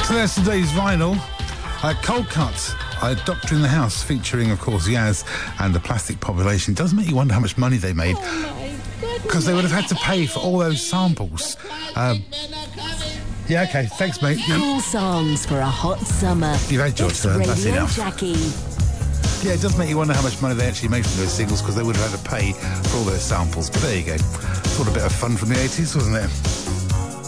So there's today's vinyl. Cold Cut, Doctor in the House, featuring, of course, Yaz and the Plastic Population. It does make you wonder how much money they made. Because they would have had to pay for all those samples. Yeah, okay, thanks, mate. Cool songs for a hot summer. You've had George, so that's Radio enough. Jackie. Yeah, it does make you wonder how much money they actually made from those singles, because they would have had to pay for all those samples. But there you go. It's all a bit of fun from the 80s, wasn't it?